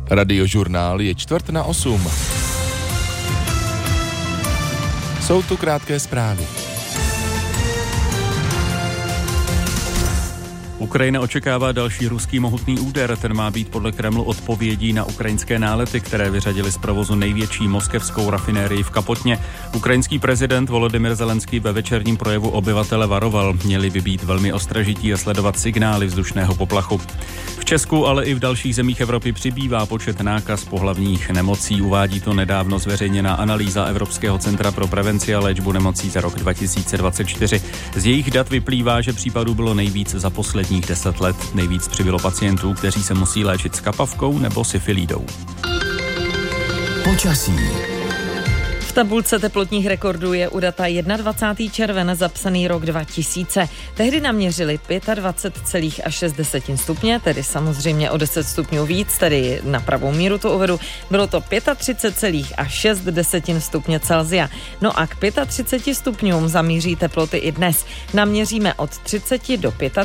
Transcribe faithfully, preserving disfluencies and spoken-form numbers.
Radiožurnál je čtvrt na osm. Jsou tu krátké zprávy. Ukrajina očekává další ruský mohutný úder. Ten má být podle Kremlu odpovědí na ukrajinské nálety, které vyřadily z provozu největší moskevskou rafinérii v Kapotně. Ukrajinský prezident Volodymyr Zelenský ve večerním projevu obyvatele varoval. Měli by být velmi ostražití a sledovat signály vzdušného poplachu. V Česku, ale i v dalších zemích Evropy přibývá počet nákaz pohlavních nemocí. Uvádí to nedávno zveřejněná analýza Evropského centra pro prevenci a léčbu nemocí za rok dva tisíce dvacet čtyři. Z jejich dat vyplývá, že případů bylo nejvíc za posledních deset let. Nejvíc přibylo pacientů, kteří se musí léčit s kapavkou nebo syfilídou. Počasí. V tabulce teplotních rekordů je u data dvacátého prvního června zapsaný rok dva tisíce. Tehdy naměřili dvacet pět celá šest stupně, tedy samozřejmě o deset stupňů víc, tedy na pravou míru to uvedu. Bylo to třicet pět celá šest stupně Celsia. No a k třiceti pěti stupňům zamíří teploty i dnes. Naměříme od třiceti do